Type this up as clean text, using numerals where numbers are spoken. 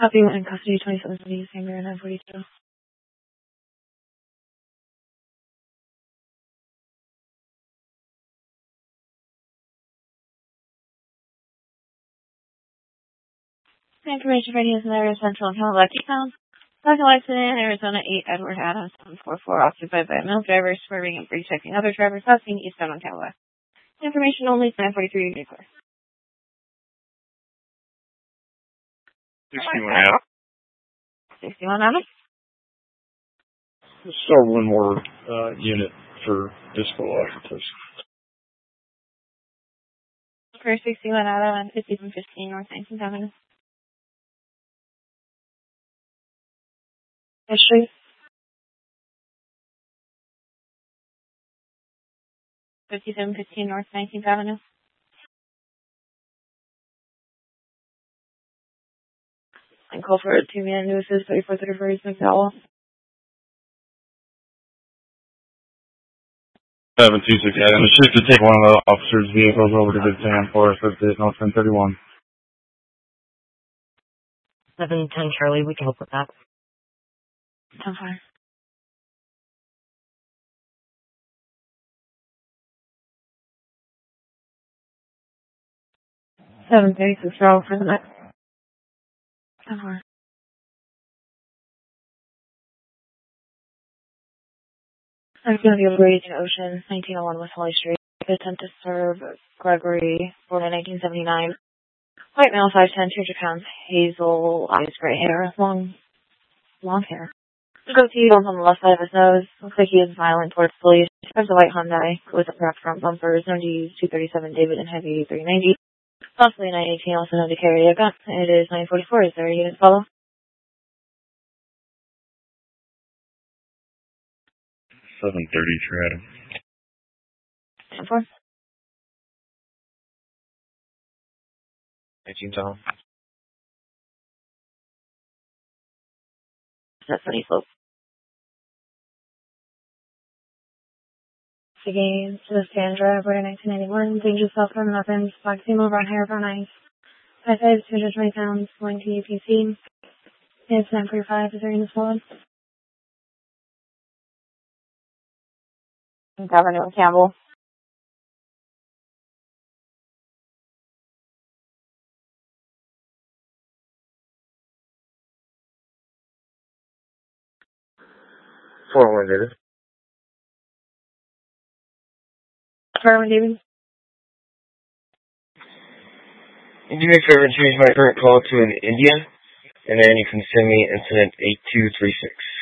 Copy in custody 2770, San Maria 942. Information ready is in Area Central and Calaveras Town. Local accident, Arizona 8, Edward Adams, 744, occupied by a male driver, swerving and brake checking other drivers, passing eastbound on Calaveras. Information only, 943, vehicle. 61 Adam. 61 Adam? Start one more unit for disco officers. For 61 Adam and 5715 North 19th Avenue. Street. 5715 North 19th Avenue. And call for 2-man nuisance, 3434 East McDowell. 726 Adam. The shift to take one of the officers' vehicles over to the Sam for us at North 1031. 710 Charlie, we can help with that. 10-5. Seven 36 row for the night. 10-4. I'm going to be over Raging Ocean, 1901 West Holly Street. Attempt to serve Gregory, born in 1979. White male, 5'10", 200 pounds, hazel eyes, gray hair, long hair. Goatee on the left side of his nose. Looks like he is violent towards police. Drives a white Hyundai with a wrapped front bumpers. Known to use 237 David and Heavy 390. Possibly 918, also known to carry a gun. It is 944. Is there a unit follow? 733 Adam. 10-4. 19 Tom. That's Sunny Slope. Again, to the Stand Drive, born in 1991. Dangerous self from weapons. Black female, brown hair, brown eyes. 5'5", 220 pounds, going to UPC. It's 945. Is there unit follow? Governor Campbell. Forward, David. Forward, David. Do me a favor and change my current call to an Indian, and then you can send me incident 8236.